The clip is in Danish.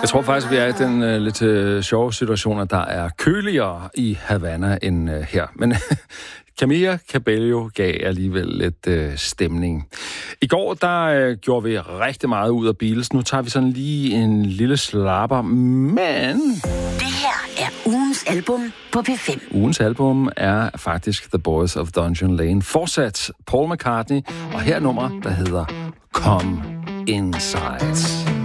Jeg tror faktisk, vi er i den lidt sjove situation, at der er køligere i Havana end her. Men Camila Cabello gav alligevel lidt stemning. I går, der gjorde vi rigtig meget ud af Beatles. Nu tager vi sådan lige en lille slapper, men... Det her er ugens album på P5. Ugens album er faktisk The Boys of Dungeon Lane. Fortsat Paul McCartney, og her nummer, der hedder Come Inside.